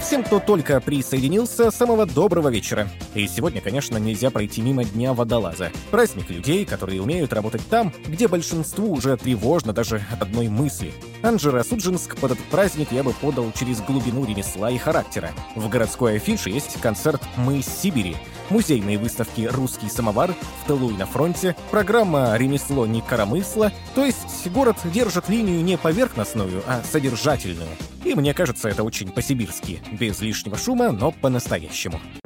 Всем, кто только присоединился, самого доброго вечера. И сегодня, конечно, нельзя пройти мимо Дня водолаза. Праздник людей, которые умеют работать там, где большинству уже тревожно даже от одной мысли. Анжеро-Судженск под этот праздник я бы подал через глубину ремесла и характера. В городской афише есть концерт «Мы из Сибири», музейные выставки «Русский самовар», «В тылу и на фронте», программа «Ремесло не коромысло», то есть город держит линию не поверхностную, а содержательную. И мне кажется, это очень по-сибирски, без лишнего шума, но по-настоящему.